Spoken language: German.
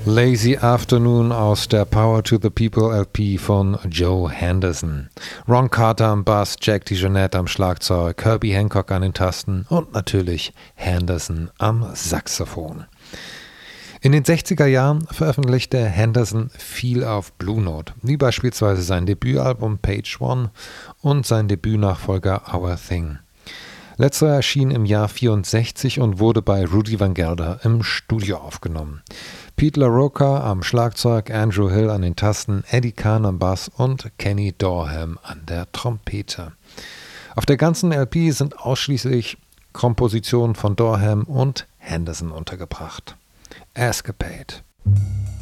Lazy Afternoon aus der Power to the People LP von Joe Henderson. Ron Carter am Bass, Jack DeJohnette am Schlagzeug, Herbie Hancock an den Tasten und natürlich Henderson am Saxophon. In den 60er Jahren veröffentlichte Henderson viel auf Blue Note, wie beispielsweise sein Debütalbum Page One und sein Debütnachfolger Our Thing. Letzterer erschien im Jahr 1964 und wurde bei Rudy Van Gelder im Studio aufgenommen. Pete LaRocca am Schlagzeug, Andrew Hill an den Tasten, Eddie Kahn am Bass und Kenny Dorham an der Trompete. Auf der ganzen LP sind ausschließlich Kompositionen von Dorham und Henderson untergebracht. Escapade.